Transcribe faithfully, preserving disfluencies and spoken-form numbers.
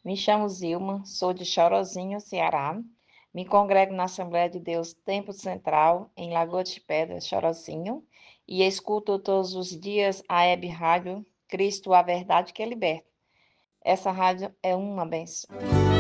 Me chamo Zilma, sou de Chorozinho, Ceará. Me congrego na Assembleia de Deus Tempo Central, em Lagoa de Pedras, Chorozinho, e escuto todos os dias a web rádio Cristo, a Verdade que Liberta. Essa rádio é uma benção.